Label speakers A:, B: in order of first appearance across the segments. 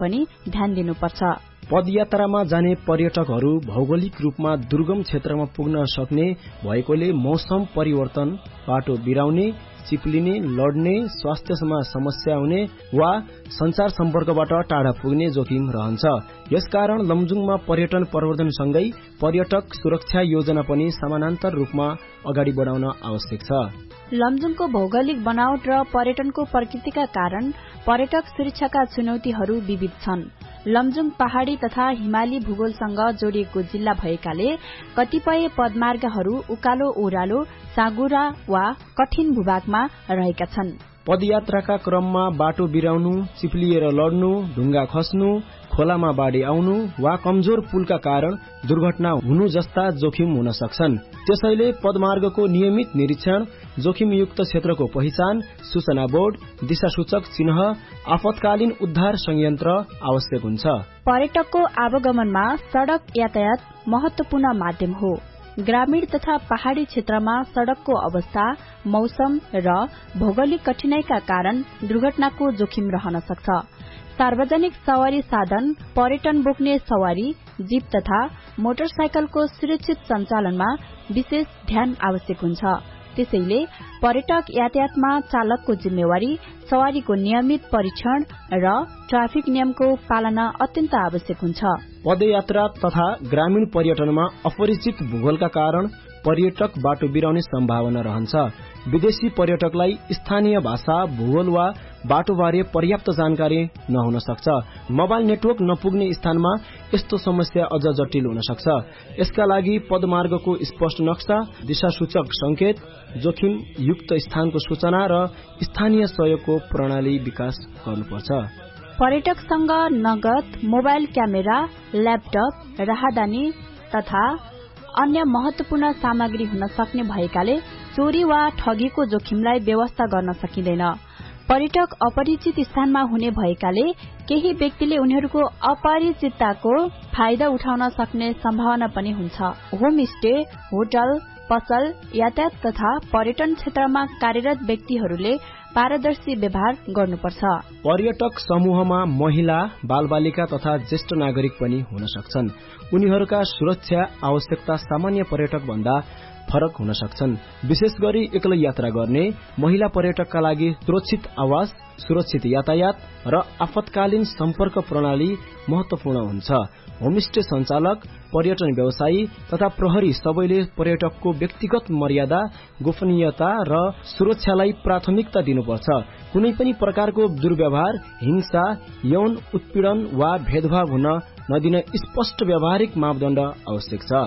A: पनि ध्यान दिनुपर्छ।
B: पदयात्रामा जाने पर्यटकहरू भौगोलिक रूपमा दुर्गम क्षेत्रमा पुग्न सक्ने भएकोले मौसम परिवर्तन, बाटो बिराउने, चिप्लिने, लड्ने, स्वास्थ्यमा समस्या हुने वा संचार सम्पर्कबाट टाढा पुग्ने जोखिम रहन्छ। यसकारण लमजुङमा पर्यटन प्रवर्धनसँगै पर्यटक सुरक्षा योजना पनि समानान्तर रूपमा अगाडि बढाउन आवश्यक छ।
A: लमजुङको भौगोलिक बनावट र पर्यटनको प्रकृतिका कारण पर्यटक सुरक्षाका चुनौतीहरू विविध छन्। लमजुङ पहाड़ी तथा हिमाली भूगोलसँग जोडिएको जिल्ला भएकाले कतिपय पदमार्गहरू उकालो ओह्रालो, साँगुरा वा कठिन भूभागमा रहेका छन्।
B: पदयात्राका क्रममा बाटो बिराउनु, चिप्लिएर लड्नु, ढुङ्गा खस्नु, खोलामा बाढी आउनु वा कमजोर पुलका कारण दुर्घटना हुनु जस्ता जोखिम हुन सक्छन्। त्यसैले पदमार्गको नियमित निरीक्षण, जोखिमयुक्त क्षेत्रको पहिचान, सूचना बोर्ड, दिशासूचक चिन्ह, आपतकालीन उद्धार संयन्त्र आवश्यक हुन्छ।
A: पर्यटकको आवागमनमा सड़क यातायात महत्वपूर्ण माध्यम हो। ग्रामीण तथा पहाड़ी क्षेत्रमा सड़कको अवस्था, मौसम र भौगोलिक कठिनाईका कारण दुर्घटनाको जोखिम रहन सक्छ। सार्वजनिक सवारी साधन, पर्यटन बोक्ने सवारी, जीप तथा मोटरसाइकलको सुरक्षित सञ्चालनमा विशेष ध्यान आवश्यक हुन्छ। त्यसैले पर्यटक यातायातमा चालकको जिम्मेवारी, सवारीको नियमित परीक्षण र ट्राफिक नियमको पालना अत्यन्त आवश्यक हुन्छ।
B: पदयात्रा तथा ग्रामीण पर्यटनमा अपरिचित भूगोलका कारण पर्यटक बाटो बिराउने सम्भावना रहन्छ। विदेशी पर्यटकलाई स्थानीय भाषा, भूगोल वा बाटोबारे पर्याप्त जानकारी नहुन सक्छ। मोबाइल नेटवर्क नपुग्ने स्थानमा यस्तो समस्या अझ जटिल हुन सक्छ। यसका लागि पदमार्गको स्पष्ट नक्सा, दिशासूचक संकेत, जोखिम युक्त स्थानको सूचना र स्थानीय सहयोगको प्रणाली विकास गर्नुपर्छ।
A: पर्यटकसँग नगद, मोबाइल क्यामेरा, ल्यापटप, राहदानी तथा अन्य महत्वपूर्ण सामग्री हुन सक्ने भएकाले चोरी वा ठगीको जोखिमलाई व्यवस्था गर्न सकिँदैन। पर्यटक अपरिचित स्थानमा हुने भएकाले केही व्यक्तिले उनीहरूको अपरिचितताको फाइदा उठाउन सक्ने सम्भावना पनि हुन्छ। होमस्टे, होटल, पसल, यातायात तथा पर्यटन क्षेत्रमा कार्यरत व्यक्तिहरूले पारदर्शी व्यवहार गर्नुपर्छ।
B: पर्यटक समूहमा महिला, बालबालिका तथा ज्येष्ठ नागरिक पनि हुन सक्छन्। उनीहरूका सुरक्षा आवश्यकता सामान्य पर्यटक भन्दा फरक हुन सक्छन्। विशेष गरी एक्लै यात्रा गर्ने महिला पर्यटकका लागि सुरक्षित आवास, सुरक्षित यातायात र आपतकालीन सम्पर्क प्रणाली महत्वपूर्ण हुन्छ। होमस्टे सञ्चालक, पर्यटन व्यवसायी तथा प्रहरी सबैले पर्यटकको व्यक्तिगत मर्यादा, गोपनीयता र सुरक्षालाई प्राथमिकता दिनुपर्छ। कुनै पनि प्रकारको दुर्व्यवहार, हिंसा, यौन उत्पीडन वा भेदभाव हुन नदिन स्पष्ट व्यावहारिक मापदण्ड आवश्यक छ।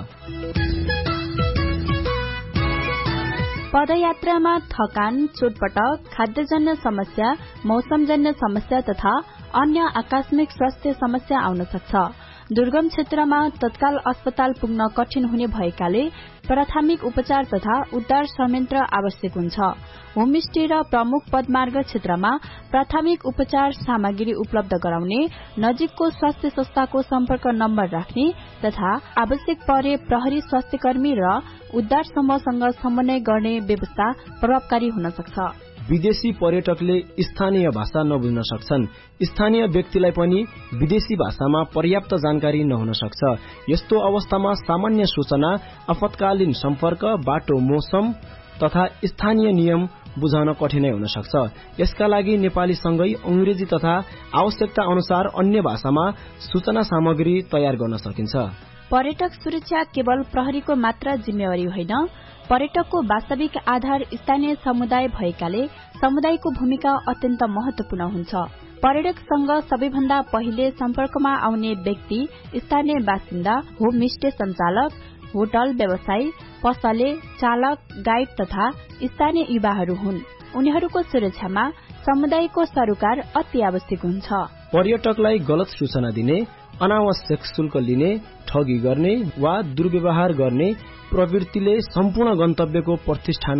A: पदयात्रामा थकान, चोटपटक, खाद्यजन्य समस्या, मौसमजन्य समस्या तथा अन्य आकस्मिक स्वास्थ्य समस्या आउन सक्छ। दुर्गम क्षेत्रमा तत्काल अस्पताल पुग्न कठिन हुने भएकाले प्राथमिक उपचार तथा उद्धार संयन्त्र आवश्यक हुन्छ। होमस्टे र प्रमुख पदमार्ग क्षेत्रमा प्राथमिक उपचार सामग्री उपलब्ध गराउने, नजिकको स्वास्थ्य संस्थाको सम्पर्क नम्बर राख्ने तथा आवश्यक परे प्रहरी, स्वास्थ्यकर्मी र उद्धार समूहसँग समन्वय गर्ने व्यवस्था प्रभावकारी हुन सक्छ।
B: विदेशी पर्यटकले स्थानीय भाषा नबुझ्न सक्छन्। स्थानीय व्यक्तिलाई पनि विदेशी भाषामा पर्याप्त जानकारी नहुन सक्छ। यस्तो अवस्थामा सामान्य सूचना, आपतकालीन सम्पर्क, बाटो, मौसम तथा स्थानीय नियम बुझाउन कठिनाई हुन सक्छ। यसका लागि नेपालीसँगै अंग्रेजी तथा आवश्यकता अनुसार अन्य भाषामा सूचना सामग्री तयार गर्न सकिन्छ।
A: पर्यटक सुरक्षा केवल प्रहरीको मात्र जिम्मेवारी होइन, पर्यटकको वास्तविक आधार स्थानीय समुदाय भएकाले समुदायको भूमिका अत्यन्त महत्वपूर्ण हुन्छ। पर्यटकसँग सबैभन्दा पहिले सम्पर्कमा आउने व्यक्ति स्थानीय बासिन्दा, होमस्टे सञ्चालक, होटल व्यवसायी, पसले, चालक, गाइड तथा स्थानीय युवाहरू हुन्। उनीहरूको सुरक्षामा समुदायको सरोकार अति आवश्यक हुन्छ।
B: पर्यटकलाई गलत सूचना दिने, अनावश्यक शुल्क लिने, ठगी गर्ने वा दुर्व्यवहार गर्ने प्रवृत्तिले सम्पूर्ण गन्तव्यको प्रतिष्ठानमा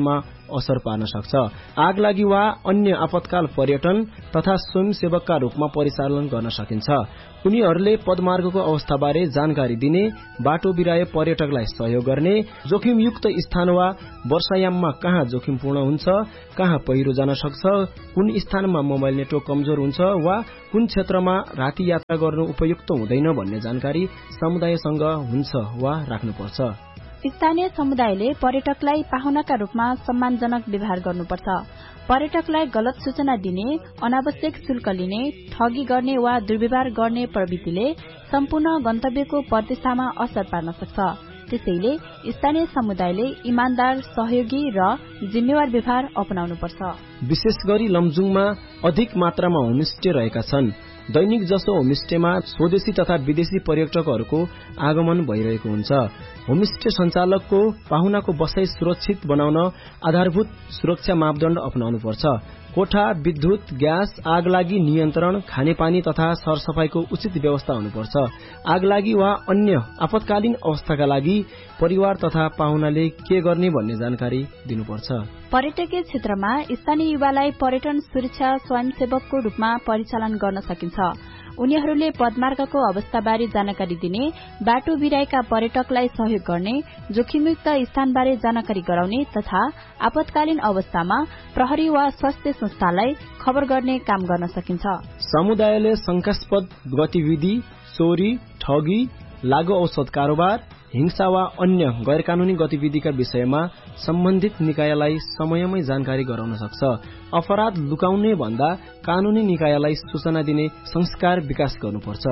B: असर पार्न सक्छ। आगलागी वा अन्य आपतकाल पर्यटन तथा स्वयंसेवकका रूपमा परिचालन गर्न सकिन्छ। उनीहरूले पदमार्गको अवस्थाबारे जानकारी दिने, बाटो बिराए पर्यटकलाई सहयोग गर्ने, जोखिमयुक्त स्थान वा वर्षायाममा कहाँ जोखिमपूर्ण हुन्छ, कहाँ पहिरो जान सक्छ, कुन स्थानमा मोबाइल नेटवर्क कमजोर हुन्छ वा कुन क्षेत्रमा राति यात्रा गर्नु उपयुक्त हुँदैन भन्ने जानकारी समुदायसँग हुन्छ वा राख्नुपर्छ।
A: स्थानीय समुदायले पर्यटकलाई पाहुनाका रूपमा सम्मानजनक व्यवहार गर्नुपर्छ। पर्यटकलाई गलत सूचना दिने, अनावश्यक शुल्क लिने, ठगी गर्ने वा दुर्व्यवहार गर्ने प्रवृत्तिले सम्पूर्ण गन्तव्यको प्रदिशामा असर पार्न सक्छ। त्यसैले स्थानीय समुदायले इमानदार, सहयोगी र जिम्मेवार व्यवहार अपनाउनुपर्छ।
B: विशेष गरी लमजुङमा अधिक मात्रामा होमस्टे रहेका छन्। दैनिक जसो होमस्टेमा स्वदेशी तथा विदेशी पर्यटकहरूको आगमन भइरहेको हुन्छ। होमस्टे सञ्चालकको पाहुनाको बसाई सुरक्षित बनाउन आधारभूत सुरक्षा मापदण्ड अपनाउनुपर्छ। कोठा, विद्युत, ग्यास, आगलागी नियन्त्रण, खानेपानी तथा सरसफाईको उचित व्यवस्था हुनुपर्छ। आगलागी वा अन्य आपतकालीन अवस्थाका लागि परिवार तथा पाहुनाले के गर्ने भन्ने जानकारी दिनुपर्छ।
A: पर्यटकीय क्षेत्रमा स्थानीय युवालाई पर्यटन सुरक्षा स्वयंसेवकको रूपमा परिचालन गर्न सकिन्छ। उनीहरूले पदमार्गको अवस्थाबारे जानकारी दिने, बाटो बिराएका पर्यटकलाई सहयोग गर्ने, जोखिमयुक्त स्थानबारे जानकारी गराउने तथा आपतकालीन अवस्थामा प्रहरी वा स्वास्थ्य संस्थालाई खबर गर्ने काम गर्न सकिन्छ।
B: समुदायले शंकास्पद गतिविधि, चोरी, ठगी, लागू औषध कारोबार, हिंसा वा अन्य गैरकानूनी गतिविधिका विषयमा सम्बन्धित निकायलाई समयमै जानकारी गराउन सक्छ। अपराध लुकाउने भन्दा कानूनी निकायलाई सूचना दिने संस्कार विकास गर्नुपर्छ।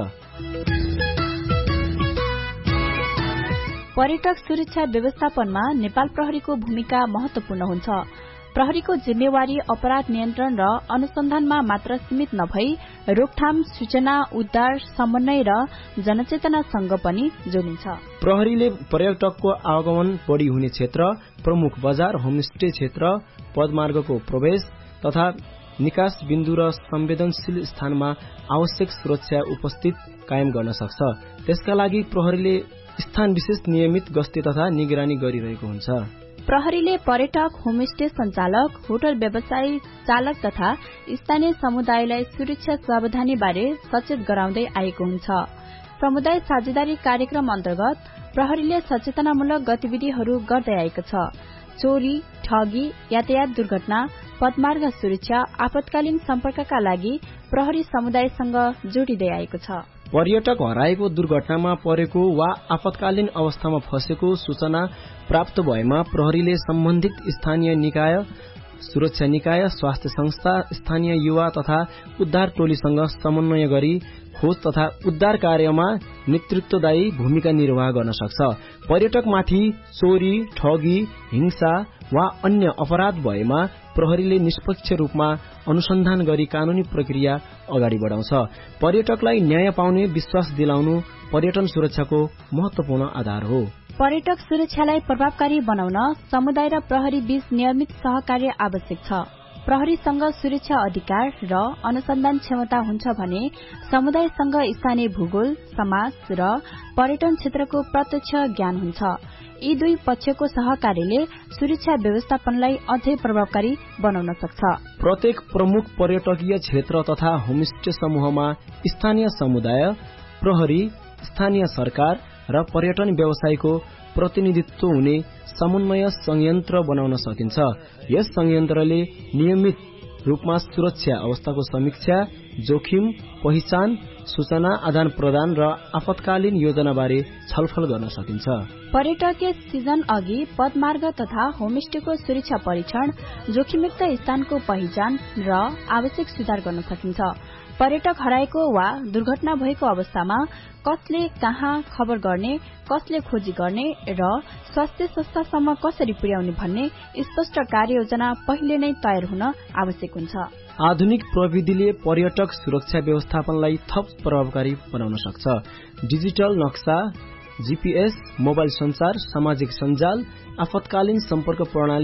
A: पर्यटक सुरक्षा व्यवस्थापनमा नेपाल प्रहरीको भूमिका महत्वपूर्ण हुन्छ। प्रहरीको जिम्मेवारी अपराध नियन्त्रण र अनुसन्धानमा मात्र सीमित नभई रोकथाम, सूचना, उद्धार, समन्वय र जनचेतनासँग पनि जोडिन्छ।
B: प्रहरीले पर्यटकको आगमन बढ़ी हुने क्षेत्र, प्रमुख बजार, होमस्टे क्षेत्र, पदमार्गको प्रवेश तथा निकास बिन्दु र संवेदनशील स्थानमा आवश्यक सुरक्षा उपस्थित कायम गर्न सक्छ। त्यसका लागि प्रहरीले स्थान विशेष नियमित गस्ती तथा निगरानी गरिरहेको हुन्छ।
A: प्रहरीले पर्यटक, होमस्टे सञ्चालक, होटल व्यवसायी, चालक तथा स्थानीय समुदायलाई सुरक्षा सावधानी बारे सचेत गराउँदै आएको हुन्छ। समुदाय साझेदारी कार्यक्रम अन्तर्गत प्रहरीले सचेतनामूलक गतिविधिहरू गर्दै आएको छ। चोरी, ठगी, यातायात दुर्घटना, पदमार्ग सुरक्षा, आपतकालीन सम्पर्कका लागि प्रहरी समुदायसँग जोडिँदै आएको छ।
B: पर्यटक हराएको, दुर्घटनामा परेको वा आपतकालीन अवस्थामा फँसेको सूचना प्राप्त भएमा प्रहरीले सम्बन्धित स्थानीय निकाय, सुरक्षा निकाय, स्वास्थ्य संस्था, स्थानीय युवा तथा उद्धार टोलीसँग समन्वय गरी खोज तथा उद्धार कार्यमा नेतृत्वदायी भूमिका निर्वाह गर्न सक्छ। पर्यटकमाथि चोरी, ठगी, हिंसा वा अन्य अपराध भएमा प्रहरीले निष्पक्ष रूपमा अनुसन्धान गरी कानूनी प्रक्रिया अगाडि बढाउँछ। पर्यटकलाई न्याय पाउने विश्वास दिलाउनु पर्यटन सुरक्षाको महत्वपूर्ण आधार हो।
A: पर्यटक सुरक्षालाई प्रभावकारी बनाउन समुदाय र प्रहरी बीच नियमित सहकार्य आवश्यक छ। प्रहरीसँग सुरक्षा अधिकार र अनुसन्धान क्षमता हुन्छ भने समुदायसँग स्थानीय भूगोल, समाज र पर्यटन क्षेत्रको प्रत्यक्ष ज्ञान हुन्छ। यी दुई पक्षको सहकार्यले सुरक्षा व्यवस्थापनलाई अझै प्रभावकारी बनाउन सक्छ।
B: प्रत्येक प्रमुख पर्यटकीय क्षेत्र तथा होमस्टे समूहमा स्थानीय समुदाय, प्रहरी, स्थानीय सरकार र पर्यटन व्यवसायको प्रतिनिधित्व हुने समन्वय संयन्त्र बनाउन सकिन्छ। यस संयन्त्रले नियमित रूपमा सुरक्षा अवस्थाको समीक्षा, जोखिम पहिचान, सूचना आदान प्रदान र आपतकालीन योजनाबारे छलफल गर्न सकिन्छ।
A: पर्यटकीय सिजन अघि पदमार्ग तथा होमस्टेको सुरक्षा परीक्षण, जोखिमयुक्त स्थानको पहिचान र आवश्यक सुधार गर्न सकिन्छ। पर्यटक हराएको वा दुर्घटना भएको अवस्थामा कसले कहाँ खबर गर्ने, कसले खोजी गर्ने र स्वास्थ्य संस्थासम्म कसरी पुर्याउने भन्ने स्पष्ट कार्ययोजना पहिले नै तयार हुन आवश्यक हुन्छ।
B: आधुनिक प्रविधिले पर्यटक सुरक्षा व्यवस्थापनलाई थप प्रभावकारी बनाउन सक्छ। डिजिटल नक्सा, जीपीएस, मोबाइल संचार, सामाजिक सञ्जाल, आपतकालीन सम्पर्क प्रणाली,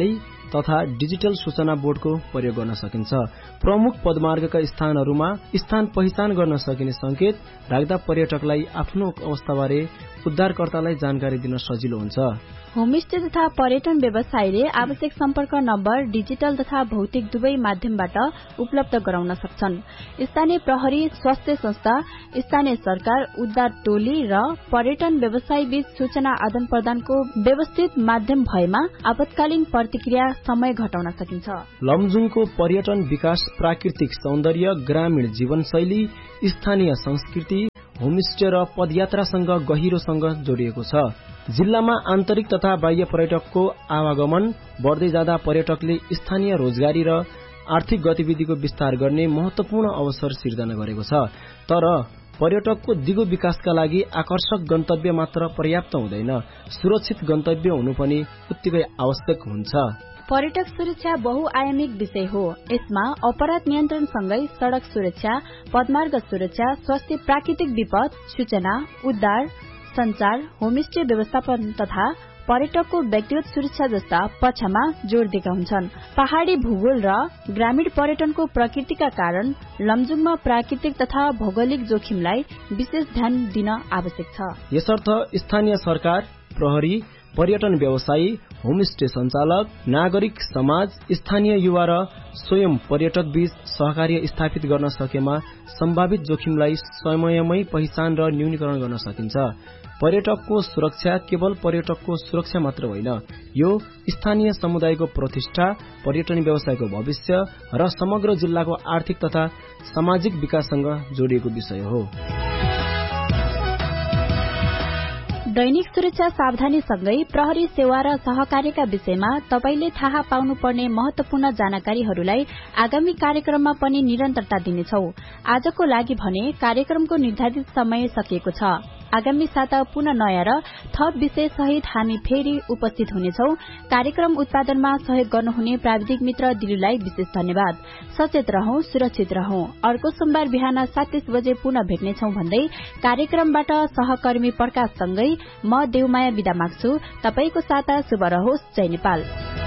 B: तथा डिजिटल सूचना बोर्डको प्रयोग गर्न सकिन्छ। प्रमुख पदमार्गका स्थानहरूमा स्थान पहिचान गर्न सकिने संकेत राख्दा पर्यटकलाई आफ्नो अवस्थाबारे उद्धारकर्तालाई जानकारी दिन सजिलो हुन्छ।
A: होमस्टे तथा पर्यटन व्यवसायीले आवश्यक सम्पर्क नम्बर डिजिटल तथा भौतिक दुवै माध्यमबाट उपलब्ध गराउन सक्छन्। स्थानीय प्रहरी, स्वास्थ्य संस्था, स्थानीय सरकार, उद्धार टोली र पर्यटन व्यवसायी बीच सूचना आदान प्रदानको व्यवस्थित माध्यम भएमा आपतकालीन प्रतिक्रिया समय घटाउन सकिन्छ।
B: लमजुङको पर्यटन विकास प्राकृतिक सौन्दर्य, ग्रामीण जीवनशैली, स्थानीय संस्कृति, होमस्टे र पदयात्रासँग गहिरोसँग जोडिएको छ। जिल्लामा आन्तरिक तथा बाह्य पर्यटकको आवागमन बढ्दै जाँदा पर्यटकले स्थानीय रोजगारी र आर्थिक गतिविधिको विस्तार गर्ने महत्वपूर्ण अवसर सिर्जना गरेको छ। तर पर्यटकको दिगो विकासका लागि आकर्षक गन्तव्य मात्र पर्याप्त हुँदैन, सुरक्षित गन्तव्य हुनु पनि उत्तिकै आवश्यक हुन्छ।
A: पर्यटक सुरक्षा बहुआयामिक विषय हो। यसमा अपराध नियन्त्रणसँगै सड़क सुरक्षा, पदमार्ग सुरक्षा, स्वास्थ्य, प्राकृतिक विपद, सूचना, उद्धार, संचार, होमस्टे व्यवस्थापन तथा पर्यटकको व्यक्तिगत सुरक्षा जस्ता पक्षमा जोड़ दिएका हुन्छन्। पहाड़ी भूगोल र ग्रामीण पर्यटनको प्रकृतिका कारण लमजुङमा प्राकृतिक तथा भौगोलिक जोखिमलाई विशेष ध्यान दिन आवश्यक छ।
B: यसर्थ स्थानीय सरकार, प्रहरी, पर्यटन व्यवसायी, होमस्टे सञ्चालक, नागरिक समाज, स्थानीय युवा र स्वयं पर्यटक बीच सहकार्य स्थापित गर्न सकेमा सम्भावित जोखिमलाई समयमै पहिचान र न्यूनीकरण गर्न सकिन्छ। पर्यटकको सुरक्षा केवल पर्यटकको सुरक्षा मात्र होइन, यो स्थानीय समुदायको प्रतिष्ठा, पर्यटन व्यवसायको भविष्य र समग्र जिल्लाको आर्थिक तथा सामाजिक विकाससँग जोडिएको विषय हो।
A: दैनिक सुरक्षा सावधानीसँगै प्रहरी सेवा र सहकार्यका विषयमा तपाईले थाहा पाउनुपर्ने महत्वपूर्ण जानकारीहरूलाई आगामी कार्यक्रममा पनि निरन्तरता दिनेछौ। आजको लागि भने कार्यक्रमको निर्धारित समय सकिएको छ। आगामी साता पुनः नयाँ र थप विषय सहित हामी फेरि उपस्थित हुनेछौ। कार्यक्रम उत्पादनमा सहयोग गर्नुहुने प्राविधिक मित्र दिलुलाई विशेष धन्यवाद। सचेत रहौं, सुरक्षित रहौं। अर्को सोमबार बिहान 7:30 बजे पुनः भेट्नेछौं भन्दै कार्यक्रमबाट सहकर्मी प्रकाशसँगै म देवमाया बिदा माग्छु। तपाईको साता शुभ रहोस्। जय नेपाल।